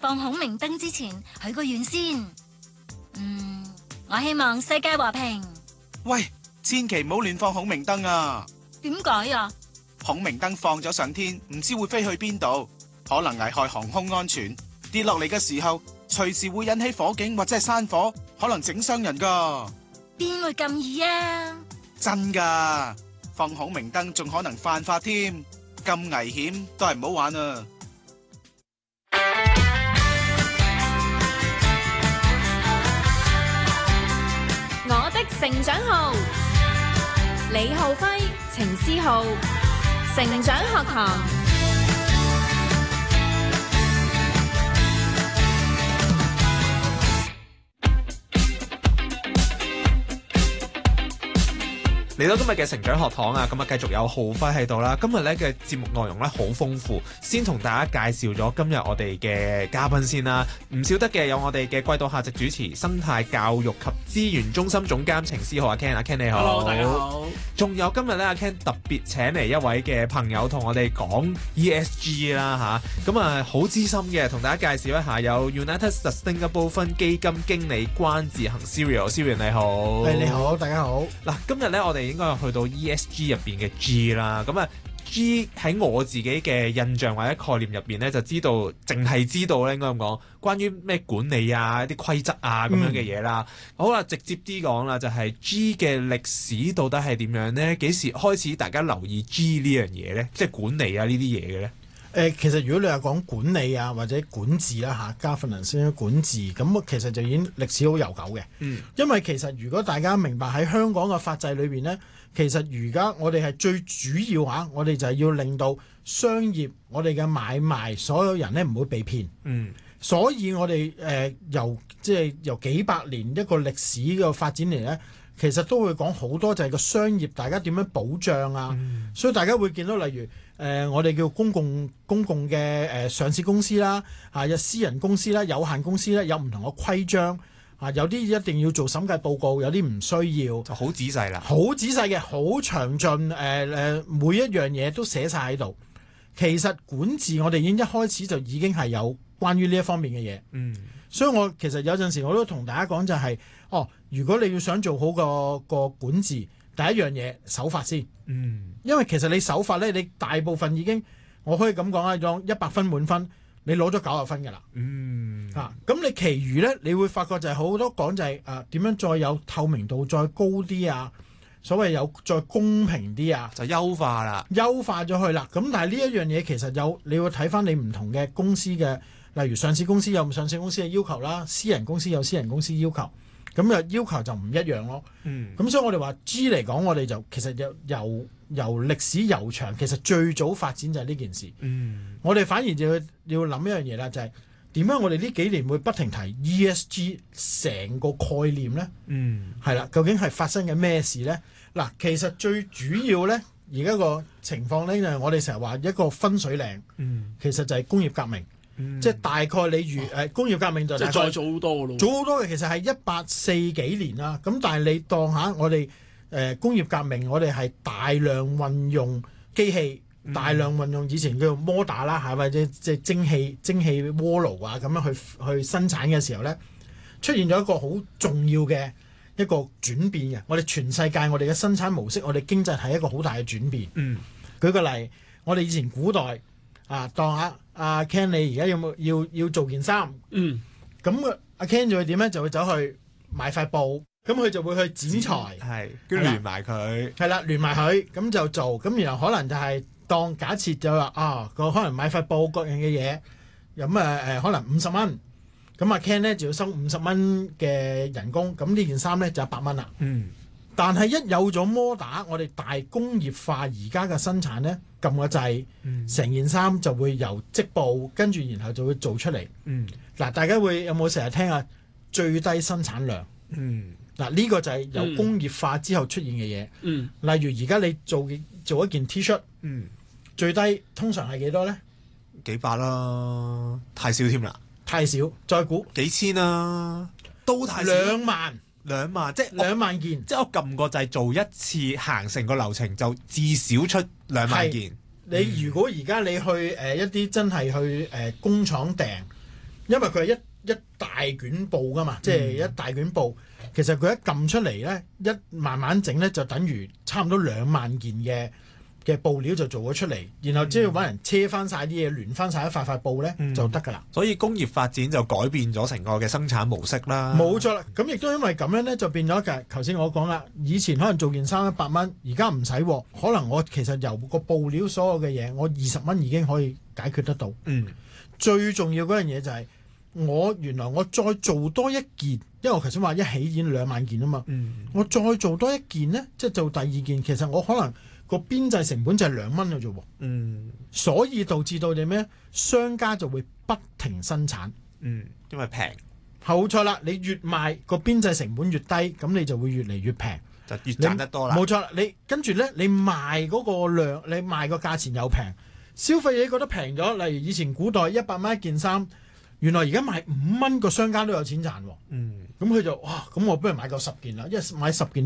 放孔明燈之前許個願先。我希望世界和平。 喂，千祈唔好亂放孔明燈啊！ 點解啊？ 孔明燈放咗上天，唔知會飛去邊度，可能危害航空安全。跌落嚟嘅時候，隨時會引起火警或者係山火，可能整傷人噶。 邊會咁易啊？ 真噶，放孔明燈仲可能犯法添，咁危險都係唔好玩啊！ 我的成長號，李浩輝、程思浩，成長學堂。 嚟到今日嘅成長學堂啊，咁啊繼續有浩輝喺度啦。今日咧嘅節目內容咧好豐富，先同大家介紹咗今日我哋嘅嘉賓先啦。唔少得嘅有我哋嘅季度客席主持、生態教育及資源中心總監程思浩阿 Ken， 阿 Ken 你好。 Hello， 大家好。 仲有今日咧阿 Ken 特別請嚟一位嘅朋友同我哋講 ESG 啦吓，咁啊好資深嘅，同大家介紹一下有 United Sustainable Fund 基金經理關志恒 Cyril 你好。 你好，大家好。 嗱，今日咧我哋應該去到 ESG 入邊嘅 G 啦，咁啊 G 喺我自己嘅印象或者概念入邊咧，就知道淨係知道咧應該咁講，關於咩管理啊、一啲規則啊咁樣嘅嘢啦。好啦，直接啲講啦，就係 G 嘅歷史到底係點樣咧？幾時開始大家留意 G 呢樣嘢咧？即係管理啊呢啲嘢嘅咧？ 其實如果你話講管理啊或者管治啦governance 管治，咁其實就已經歷史好悠久嘅。因為其實如果大家明白喺香港嘅法制裏邊咧，其實而家我哋係最主要我哋就係要令到商業我哋嘅買賣所有人咧唔會被騙。所以我哋由幾百年一個歷史嘅發展嚟咧，其實都會講好多就係個商業大家點樣保障啊。所以大家會見到例如我哋叫公共嘅上市公司啦，有私人公司啦、有限公司咧，有唔同嘅規章有啲一定要做審計報告，有啲唔需要， 就好仔細啦， 好仔細嘅，好詳盡，每一樣嘢都寫晒喺度。其實管治我哋已經一開始就已經係有關於呢一方面嘅嘢。所以我其實有陣時我都同大家講就係，如果你要想做好個管治，第一樣嘢守法先。因為其實你守法咧，你大部分已經我可以咁講啊，用100分滿分，你攞咗90分㗎啦。咁你其餘咧，你會發覺就係好多講就係點樣再有透明度再高啲啊，所謂有再公平啲啊， 就優化啦， 優化咗去啦。咁但係呢一樣嘢其實你要睇翻你唔同嘅公司嘅，例如上市公司有上市公司嘅要求啦，私人公司有私人公司要求，咁要求就唔一樣咯。咁所以我哋話 G 嚟講，我哋就其實由歷史悠長，其實最早發展就係呢件事。我哋反而就要諗一樣嘢啦，就係點解我哋呢幾年會不停提 ESG 成個概念呢？係啦，究竟係發生緊咩事呢？嗱，其實最主要呢，而家個情況呢，就係我哋成日話一個分水嶺，其實就係工業革命。即係大概你工業革命就即係再早好多嘅咯， 早好多嘅，其實係1840幾年啦。咁但係你當下我哋工業革命，我哋係大量運用機器，大量運用以前叫做摩打啦或者即係蒸汽鍋爐啊咁樣去生產嘅時候咧，出現咗一個好重要嘅一個轉變嘅。我哋全世界我哋嘅生產模式，我哋經濟係一個好大嘅轉變。舉個例，我哋以前古代當下阿 Ken 你而家有冇要做件衫？咁阿 Ken 就會點咧？就會走去買塊布，咁佢就會去剪裁， 跟住聯埋佢， 係啦，聯埋佢，咁就做。咁然後可能就係當假設就話佢可能買塊布各樣嘅嘢，咁可能50蚊，咁阿 Ken 咧就要收50蚊嘅人工，咁呢件衫咧就100蚊啦。但係一有咗摩打，我哋大工業化而家嘅生產咧，撳個掣，成件衫就會由織布，跟住然後就會做出嚟。嗱，大家有冇成日聽下最低生產量？嗱，呢個就係由工業化之後出現嘅嘢。例如而家你做一件 T 恤，最低通常係幾多咧？ 幾百啦，太少添啦。 太少，再估幾千啦，都太少。2萬，即係 2萬件， 即係我撳個掣做一次，行成個流程就至少出2萬件。 你如果而家你去一啲真係去工廠訂， 因為佢係一大卷布噶嘛，即係一大卷布。其實佢一撳出嚟咧，一慢慢整咧，就等於差唔多2萬件嘅布料就做咗出嚟，然後只要揾人車翻晒啲嘢，聯翻晒一塊布咧就得㗎啦。 所以工業發展就改變咗成個嘅生產模式啦。 冇錯啦，咁亦都因為咁樣咧，就變咗嘅。頭先我講啦，以前可能做件衫100蚊，而家唔使喎，可能我其實由個布料所有嘅嘢，我20蚊已經可以解決得到。最重要嗰樣嘢就係、原來我再做多一件，因為我頭先話一起已經2萬件啊嘛。我再做多一件呢，即係做第二件，其實我可能個邊際成本就係2蚊嘅啫喎。所以導致到你咩？商家就會不停生產。 因為平。 冇錯啦，你越賣個邊際成本越低，咁你就會越嚟越平， 就越賺得多啦。 冇錯啦，你跟住呢，你賣嗰個量，你賣個價錢又平，消費者覺得平咗。例如以前古代100蚊一件衫。原來而家賣5蚊個商家都有錢賺喎，咁佢就哇，咁我不如買夠10件啦，因為買10件。